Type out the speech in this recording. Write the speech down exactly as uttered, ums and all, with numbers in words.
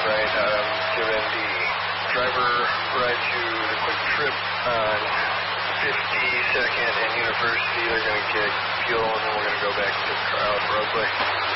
right, um, given the driver ride to the Quick Trip on fifty-second and University. They're going to get fuel, and then we're going to go back to the car out Roadway.